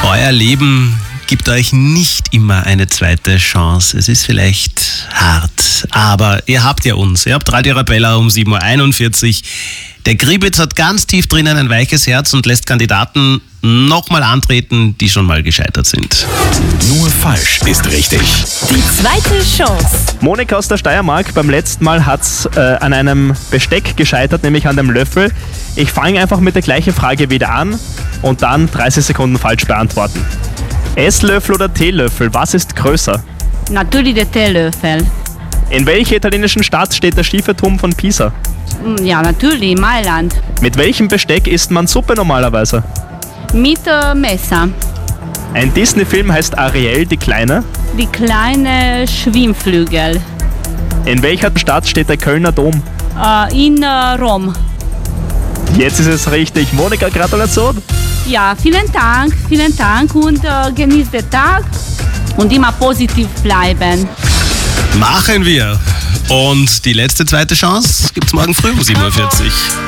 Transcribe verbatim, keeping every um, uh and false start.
Euer Leben gibt euch nicht immer eine zweite Chance. Es ist vielleicht hart, aber ihr habt ja uns. Ihr habt Radio Arabella um sieben Uhr einundvierzig. Der Gribitz hat ganz tief drinnen ein weiches Herz und lässt Kandidaten nochmal antreten, die schon mal gescheitert sind. Nur falsch ist richtig. Die zweite Chance. Monika aus der Steiermark, beim letzten Mal hat es äh, an einem Besteck gescheitert, nämlich an dem Löffel. Ich fange einfach mit der gleichen Frage wieder an und dann dreißig Sekunden falsch beantworten. Esslöffel oder Teelöffel, was ist größer? Natürlich der Teelöffel. In welcher italienischen Stadt steht der schiefe Turm von Pisa? Ja, natürlich, Mailand. Mit welchem Besteck isst man Suppe normalerweise? Mit äh, Messer. Ein Disney-Film heißt Ariel, die Kleine. Die kleine Schwimmflügel. In welcher Stadt steht der Kölner Dom? Äh, in äh, Rom. Jetzt ist es richtig. Monika, Gratulation. Ja, vielen Dank, vielen Dank und äh, genießt den Tag und immer positiv bleiben. Machen wir. Und die letzte zweite Chance gibt's morgen früh um sieben Uhr vierzig.